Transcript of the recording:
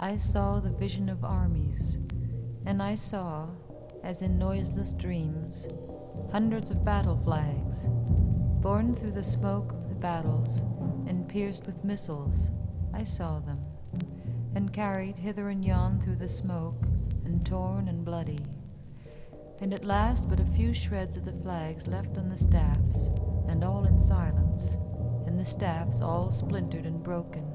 I saw the vision of armies, and I saw, as in noiseless dreams, hundreds of battle flags, borne through the smoke of the battles and pierced with missiles. I saw them, and carried hither and yon through the smoke, and torn and bloody. And at last but a few shreds of the flags left on the staffs, and all in silence, and the staffs all splintered and broken,